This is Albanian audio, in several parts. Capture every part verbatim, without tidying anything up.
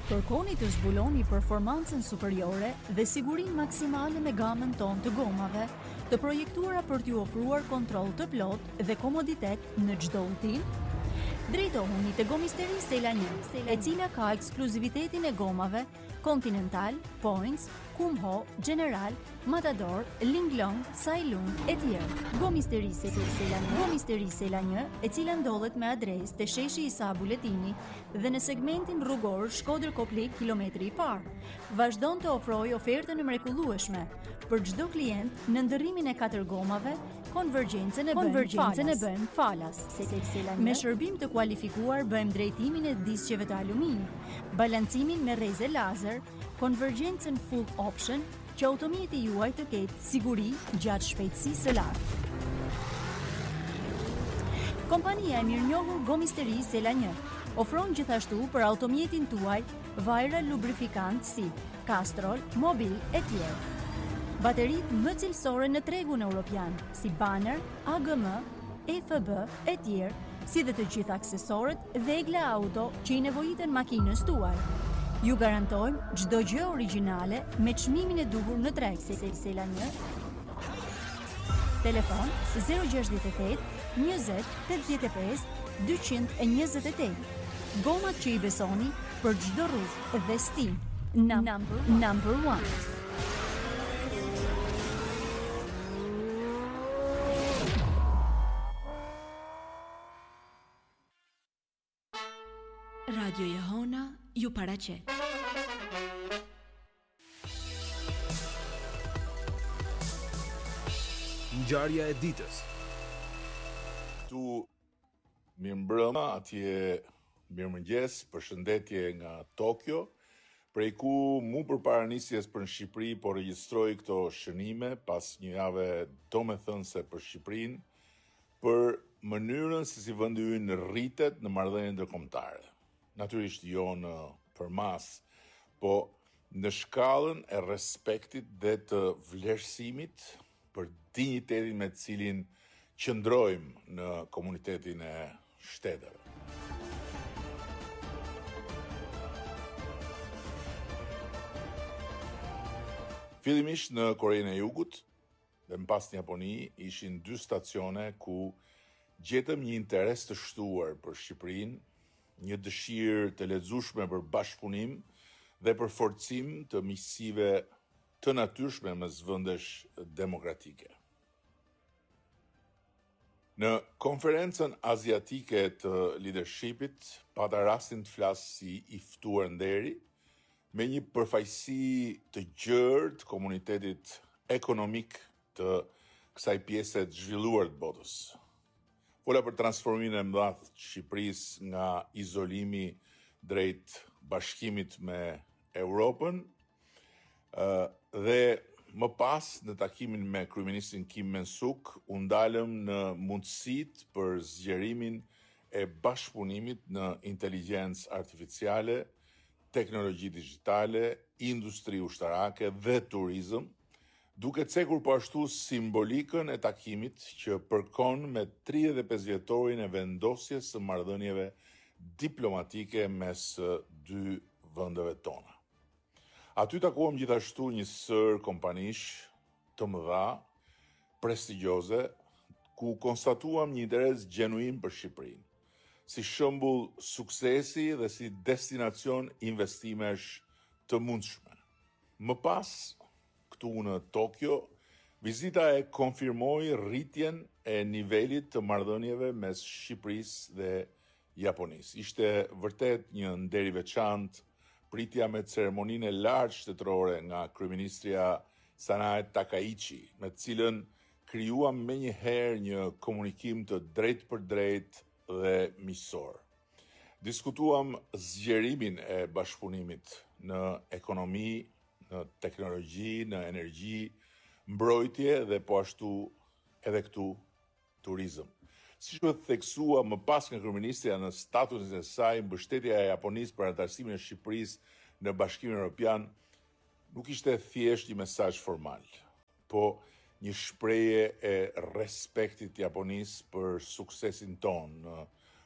Kërkoni të zbuloni performancën superiore dhe sigurinë maksimale me gamën tonë të gomave, të projektuara për t'ju ofruar kontroll të plotë dhe komoditet në çdo udhtim? Drejtohuni te Gomisteri Sela një, e cila ka ekskluzivitetin e gomave Continental, Points, Kumho, General, Matador, Linglong, Sailung e tjerë. Gomisteri Sela një, Gomisteri Sela një, e cila ndodhet me adresë te sheshi Isa Buletini dhe në segmentin rrugor Shkodër Koplik kilometri i parë, vazhdon të ofrojë ofertën e mrekullueshme për çdo klient në ndërrimin e katër gomave. Konvergjencën e bëjmë bën falas. Me shërbim të kualifikuar bëjmë drejtimin e disqeve të aluminit, balancimin me rreze lazer, konvergjencën full option, që automjeti juaj të ketë siguri gjatë shpejtësisë së lartë. Kompania e mirënjohur Gomisteri Sela një ofron gjithashtu për automjetin tuaj vajra lubrifikant si Castrol, Mobil e tjerë. Baterit më cilësore në tregun europian, si Banner, A G M, E F B e tjerë, si dhe të gjitha aksesorët dhe egla auto që i nevojiten makinës tuaj. Ju garantojmë çdo gjë origjinale me çmimin e duhur në treg. Sela një. Telefon zero gjasht e osht, njëzet, tetëdhjetë e pesë, dyqind e njëzet e tetë. Gomat që i besoni për çdo rrugë dhe stil. Number, number one. Radio Jehona ju paraqet. Ngjarja e ditës. Tu mirëmbrëma, atje mirëmëngjes, përshëndetje nga Tokyo, prej ku mu përpara nisjes për në Shqipëri po regjistroj këto shënime pas një jave domethënëse për Shqipërinë, për mënyrën se si vendi ynë rritet në marrëdhënie ndërkombëtare. Natyrisht jo në përmas, po në shkallën e respektit dhe të vlerësimit për dinjitetin me të cilin qëndrojmë në komunitetin e shteteve. Fillimisht në Korenë e Jugut dhe më pas në Japoni ishin dy stacione ku gjetëm një interes të shtuar për Shqipërinë, një dëshirë të lexueshme për bashkëpunim dhe për forcim të miqësive të natyrshme mes vendesh demokratike. Në konferencën aziatike të leadershipit pata rastin të flas si i ftuar nderi me një përfaqësi të gjerë të komunitetit ekonomik të kësaj pjese të zhvilluar të botës. Fola për transformimin e madh të Shqipërisë nga izolimi drejt bashkimit me Europën, dhe më pas në takimin me kryeministin Kim Men-suk u ndalëm në mundësitë për zgjerimin e bashkëpunimit në inteligjencë artificiale, teknologji digjitale, industri ushtarake dhe turizëm, duke cekur po ashtu simbolikën e takimit që përkon me tridhjetë e pesë vjetorin e vendosjes së marrëdhënieve diplomatike mes dy vendeve tona. Aty takuam gjithashtu një sër kompanish të mëdha, prestigjioze, ku konstatuam një interes gjenuin për Shqipërinë, si shembull suksesi dhe si destinacion investimesh të mundshme. Më pas, këtu në Tokyo, vizita e konfirmoi rritjen e nivelit të marrëdhënieve mes Shqipërisë dhe Japonisë. Ishte vërtet një nder i veçantë pritja me ceremoninë e lartë shtetërore nga kryeministria Sanae Takaichi, me të cilën krijuam menjëherë një komunikim të drejtë për drejtë dhe miqësor. Diskutuam zgjerimin e bashkëpunimit në ekonomi, në teknologji, në energji, mbrojtje dhe po ashtu edhe këtu turizëm. Si që theksua më pas nga kryeministria në statusin e saj, mbështetja e Japonisë për anëtarësimin e Shqipërisë në Bashkimin Evropian nuk ishte thjesht një mesazh formal, po një shprehje e respektit të Japonisë për suksesin tonë në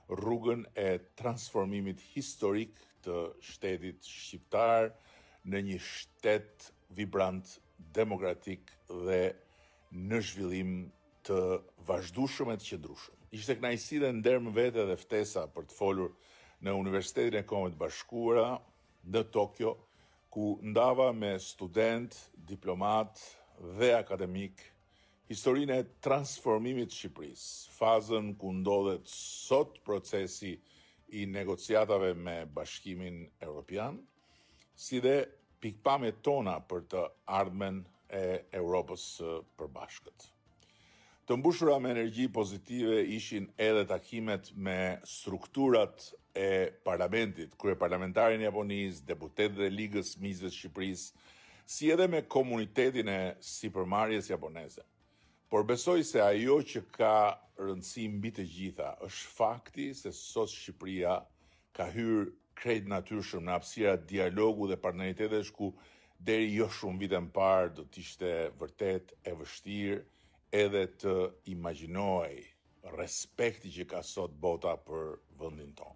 rrugën e transformimit historik të shtetit shqiptar në një shtet vibrant, demokratik dhe në zhvillim të vazhdueshëm e të qëndrueshëm. Ishte kënaqësi dhe nder më vete dhe ftesa për të folur në Universitetin e Kombeve të Bashkuara në Tokyo, ku ndava me student, diplomat dhe akademik historinë e transformimit të Shqipërisë, fazën ku ndodhet sot procesi i negociatave me Bashkimin Evropian, si dhe pikpamjet tona për të ardhmen e Europës së Përbashkët. Të mbushura me energji pozitive ishin edhe takimet me strukturat e parlamentit, kryeparlamentarin e Japonisë, deputetët e Ligës Miqve të Shqipërisë, si edhe me komunitetin e sipërmarrjes japoneze. Por besoj se ajo që ka rëndësi mbi të gjitha është fakti se sot Shqipëria ka hyrë krejt natyrshëm në hapësira dialogu dhe partneritetesh ku deri jo shumë vite më parë do të ishte vërtet e vështirë edhe të imagjinoj respekti që ka sot bota për vendin tonë.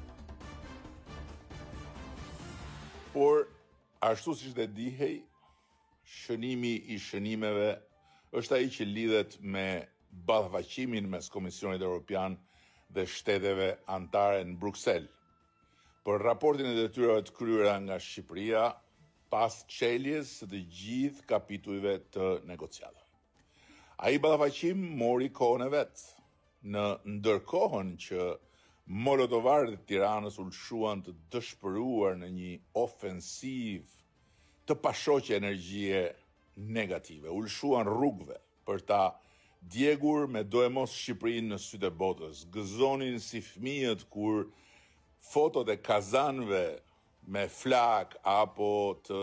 Por, ashtu siç dhe dihej, shënimi i shënimeve është ai që lidhet me ballafaqësimin mes Komisionit Evropian dhe shteteve anëtare në Bruksel për raportin e detyrave të kryera nga Shqipëria pas çeljes së të gjithë kapitujve të negociatave. Ai ballafaqim mori kohën e vet, në ndërkohën që molotovarët e Tiranës ulshuan të dëshpëruar në një ofensiv të pashoqe energjie negative, ulshuan rrugëve për ta djegur me do e mos Shqipërinë në sytë e botës, gëzonin si fëmijët kur fotot e kazanëve me flak apo të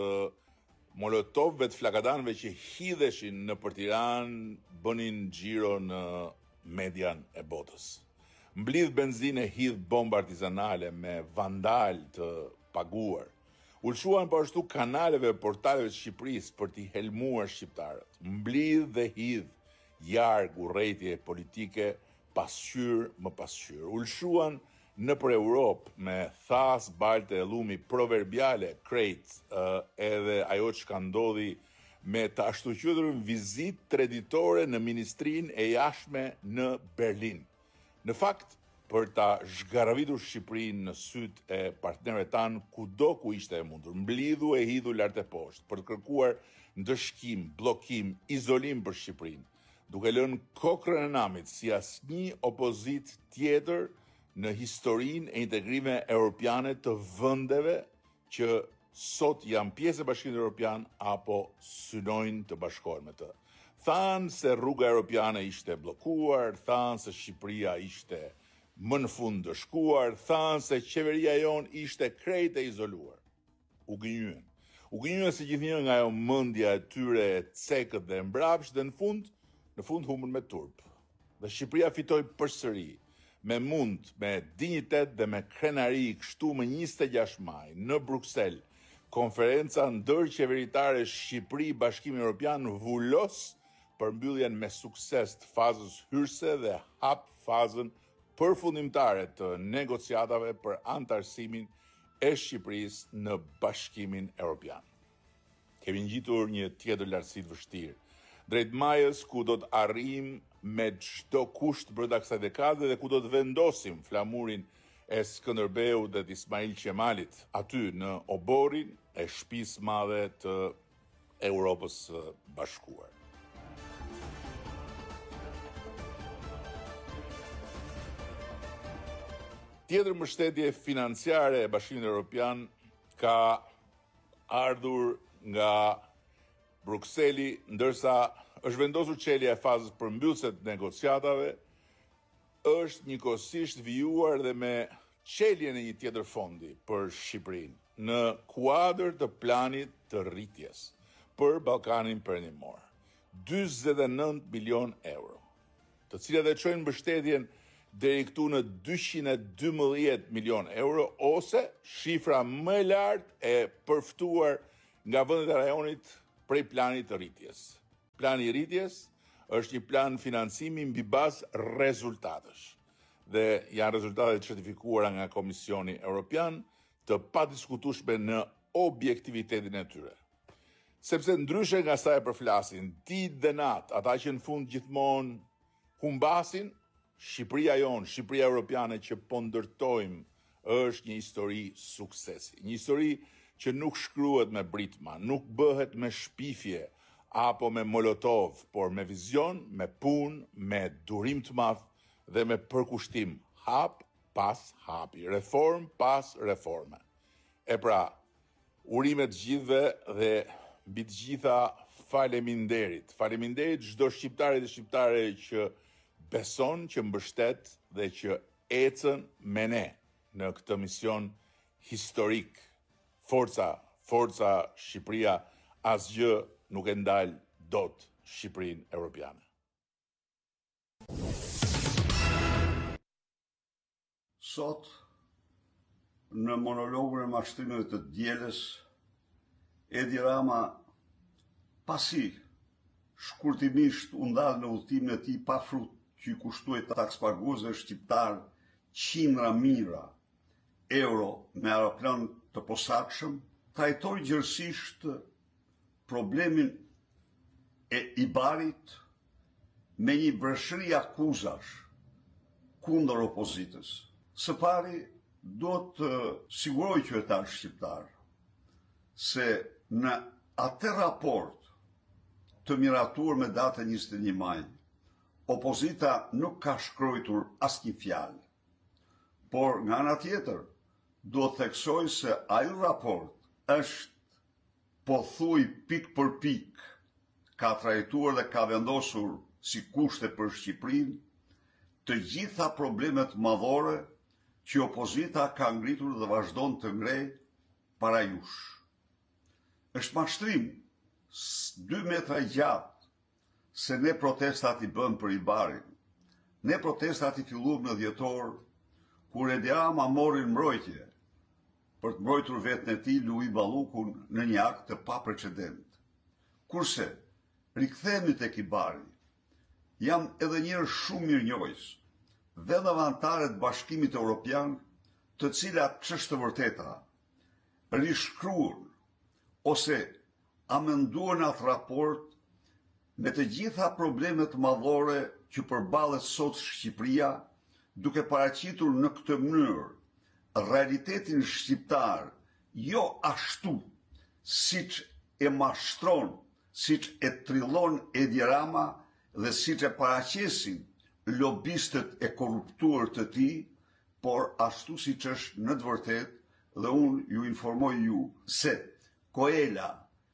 molotovëve të flakadanëve që hidheshin në për Tiranë bënin xhiro në median e botës. Mblidh benzinë, hidh bomba artizanale me vandal të paguar. Ulshuan po ashtu kanaleve e portaleve të Shqipërisë për t'i helmuar shqiptarët. Mblidh dhe hidh jarg urrëtie politike pasqyr më pasqyr. Ulshuan në për Europë me thas, balte e llumi proverbiale krejt uh, edhe ajo që ka ndodhi me të ashtu quajturën vizitë traditore në Ministrinë e Jashtme në Berlin. Në fakt, për ta zhgaravitur Shqipërinë në syt e partnerëve tanë kudo ku ishte e mundur, mblidhu e hidhu lart e poshtë për të kërkuar ndëshkim, bllokim, izolim për Shqipërinë, duke lënë kokrën e namit si asnjë opozit tjetër në historinë e integrimeve europiane të vendeve që sot janë pjesë e Bashkimit Evropian apo synojnë të bashkohen me të. Thanë se rruga europiane ishte bllokuar, thanë se Shqipëria ishte më në fund të shkuar, thanë se qeveria jon ishte krejt e izoluar. U gënjyen. U gënjyen se gjithnjë nga ajo mendja e tyre e cekët dhe mbrapsht dhe në fund, në fund humbën me turp. Dhe Shqipëria fitoi përsëri me mund, me dinjitet dhe me krenari kështu më njëzet e gjashtë maj në Bruksel, konferenca ndërqeveritare Shqipëri Bashkimi Evropian vullos përmbylljen me sukses të fazës hyrëse dhe hap fazën përfundimtare të negociatave për antarësimin e Shqipërisë në Bashkimin Evropian. Kemi ngjitur një tjetër lartësi të vështirë, drejt majës ku do të arrijmë me çdo kusht brenda kësaj dekade dhe ku do të vendosim flamurin e Skënderbeut dhe të Ismail Qemalit aty në oborin e shtëpisë madhe të Europës së Bashkuar. Tjetër mbështetje financiare e Bashkimit Evropian ka ardhur nga Brukseli, ndërsa është vendosur çelja e fazës përmbyllëse të negociatave, është njëkohësisht vijuar dhe me çeljen e një tjetër fondi për Shqipërinë në kuadër të planit të rritjes për Ballkanin Perëndimor. dyzet e nëntë milion euro, të cilat e çojnë mbështetjen deri këtu në dyqind e dymbëdhjetë milion euro, ose shifra më e lartë e përftuar nga vendet e rajonit prej planit të rritjes. Plani i rritjes është një plan financimi mbi bazë rezultatesh. dhe janë rezultatet certifikuara nga Komisioni Evropian të padiskutueshme në objektivitetin e tyre. Sepse ndryshe nga sa e përflasin ditë dhe natë ata që në fund gjithmonë humbasin, Shqipëria jonë, Shqipëria Europiane që po ndërtojmë është një histori suksesi. Një histori që nuk shkruhet me britma, nuk bëhet me shpifje apo me molotov, por me vizion, me punë, me durim të madh dhe me përkushtim hap pas hapi, reform pas reforme. E pra, urimet gjithve dhe mbi të gjitha faleminderit. Faleminderit çdo shqiptari dhe shqiptare që beson, që mbështet dhe që ecën me ne në këtë mision historik. Forca, forca Shqipëria, asgjë nuk e ndal dot Shqipërinë Europiane. Sot, në monologun e mashtrimeve të dielës, Edi Rama, pasi shkurtimisht u ndal në udhëtimin e tij pa frut që i kushtoi takspaguesve shqiptar qindra mijëra euro me aeroplan të posaçëm, trajtoi gjërësisht problemin e Ibarit me një breshëri akuzash kundër opozitës. Së pari, do të siguroj qytetarët shqiptar se në atë raport të miratuar me datën njëzet e një maj, opozita nuk ka shkruar asnjë fjalë. Por nga ana tjetër, do të theksoj se ai raport është pothuaj pik për pik ka trajtuar dhe ka vendosur si kushte për Shqipërinë të gjitha problemet madhore që opozita ka ngritur dhe vazhdon të ngrej para jush. Është mashtrim dy metra gjatë se ne protestat i bëm për Ibarin. Ne protestat i filluam në dhjetor, kur Edi Rama mori mbrojtje për të mbrojtur vetën e tij Luj Ballukun në një akt të paprecedent. Kurse rikthehemi tek Ibari, jam edhe një herë shumë mirënjohës vendeve anëtare të Bashkimit Evropian, të cilat ç'është të vërteta rishkruan ose amenduan atë raport me të gjitha problemet madhore që përballet sot Shqipëria, duke paraqitur në këtë mënyrë realitetin shqiptar jo ashtu siç e mashtron, siç e trillon Edi Rama dhe siç e paraqesin lobistët e korruptuar të tij, por ashtu siç është në të vërtetë, dhe unë ju informoj ju se Koela,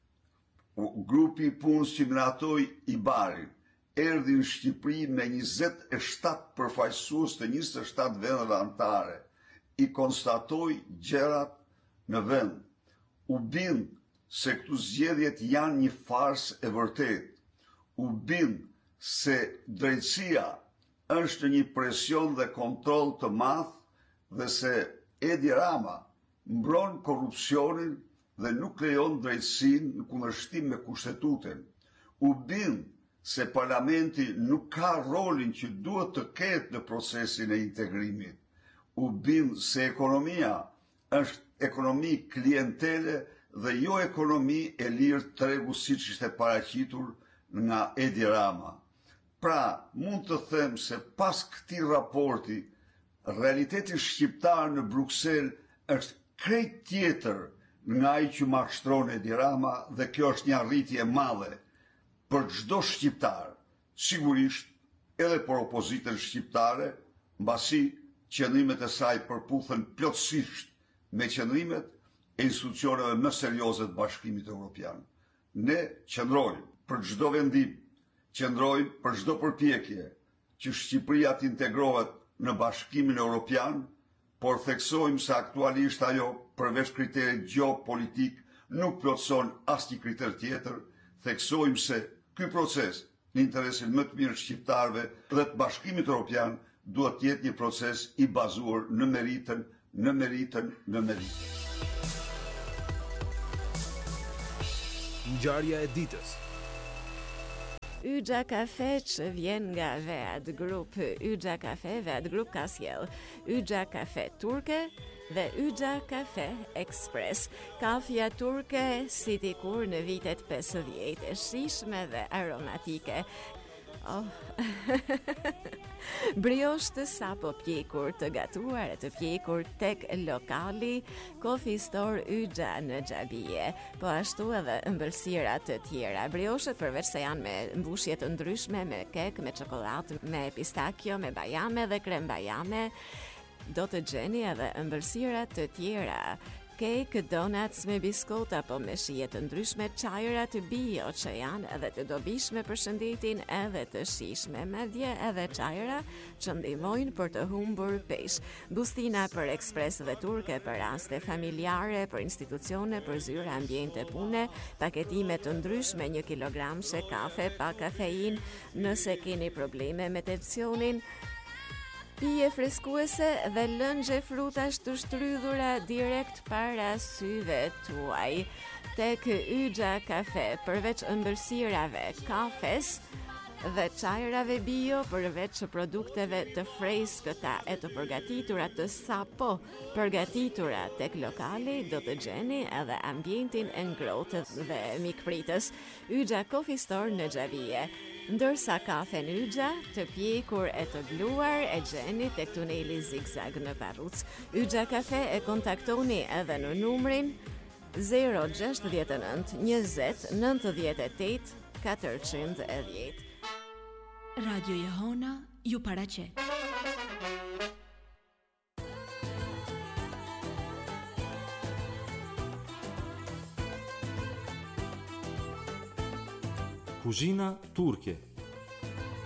grupi i punës që miratoi Ibarin, erdhi në Shqipëri me njëzet e shtatë përfaqësues të njëzet e shtatë vendeve anëtare, i konstatoi gjërat në vend. U bind se këtu zgjedhjet janë një farsë e vërtetë. U bind se drejtësia është një presion dhe kontroll të madh dhe se Edi Rama mbron korrupsionin dhe nuk lejon drejtësinë në kundërshtim me kushtetutën. U bind se parlamenti nuk ka rolin që duhet të ketë në procesin e integrimit. U bind se ekonomia është ekonomi klientele dhe jo ekonomi e lirë tregu siç ishte paraqitur nga Edi Rama. Pra, mund të them se pas këtij raporti, realiteti shqiptar në Bruksel është krejt tjetër nga ai që mashtron Edi Rama, dhe kjo është një arritje e madhe për çdo shqiptar, sigurisht edhe për opozitën shqiptare, mbasi qëndrimet e saj përputhen plotësisht me qëndrimet e institucioneve më serioze të Bashkimit Evropian. Ne qëndrojmë për çdo vendim, qëndrojmë për çdo përpjekje që Shqipëria të integrohet në Bashkimin Evropian, por theksojmë se aktualisht ajo përveç kriterit gjeopolitik nuk plotëson asnjë kriter tjetër. Theksojmë se ky proces në interesin më të mirë shqiptarëve dhe të Bashkimit Evropian duhet të jetë një proces i bazuar në meritën, në meritën, në meritën. Ngjarja e ditës. Yxha Kafe që vjen nga Vead Group, Yxha Kafe, Vead Group ka sjell Yxha Kafe turke dhe Yxha Kafe Express. Kafja turke si dikur në vitet pesëdhjetë, e shijshme dhe aromatike. Oh. Brioche të sapo pjekur, të gatuar e të pjekur tek lokali Coffee Store Yxha në Xhabije, po ashtu edhe ëmbëlsira të tjera. Brioshet përveç se janë me mbushje të ndryshme, me kek, me çokoladë, me pistakjo, me bajame dhe krem bajame, do të gjeni edhe ëmbëlsira të tjera. Cake, donuts me biskot apo me shije të ndryshme, çajra të bio që janë edhe të dobishme për shëndetin edhe të shijshme, madje edhe çajra që ndihmojnë për të humbur peshë. Bustina për ekspres dhe turke për raste familjare, për institucione, për zyra, ambiente pune, paketime të ndryshme, një kilogramshe kafe pa kafein, nëse keni probleme me tensionin, pije freskuese dhe lëngje frutash të shtrydhura direkt para syve tuaj. Tek Yxha Kafe, përveç ëmbëlsirave, kafes dhe çajrave bio, përveç produkteve të freskëta e të përgatitura të sapo përgatitura tek lokali, do të gjeni edhe ambientin e ngrohtë dhe mikpritës. Yxha Coffee Store në Xhabije. Ndërsa kafen Yxha të pjekur e të bluar e gjeni tek tuneli Zigzag në Parruc. Yxha Kafe e kontaktoni edhe në numrin zero gjasht nëntë njëzet nëntëdhjetë e tetë katërqind e dhjetë. Radio Jehona ju paraqet. Kuzhina turke.